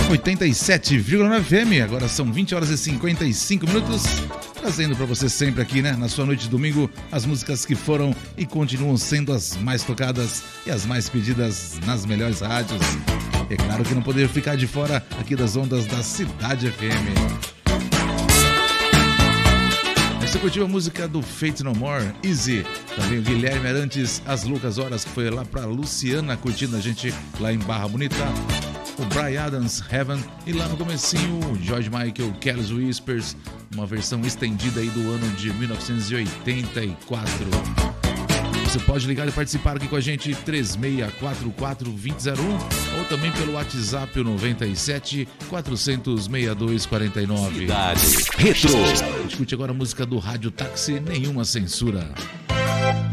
87,9 FM, agora são 20 horas e 55 minutos, trazendo para você sempre aqui, né, na sua noite de domingo, as músicas que foram e continuam sendo as mais tocadas e as mais pedidas nas melhores rádios. É claro que não poderia ficar de fora aqui das ondas da Cidade FM. Você curtiu a música do Faith No More, Easy. Também o Guilherme Arantes, As Loucas Horas, que foi lá pra Luciana curtindo a gente lá em Barra Bonita. O Bryan Adams, Heaven. E lá no comecinho, o George Michael, Careless Whispers, uma versão estendida aí do ano de 1984. Você pode ligar e participar aqui com a gente, 3644-2001, ou também pelo WhatsApp, o 97-400-6249. Cidade Retro. Escute agora a música do Rádio Táxi, Nenhuma Censura.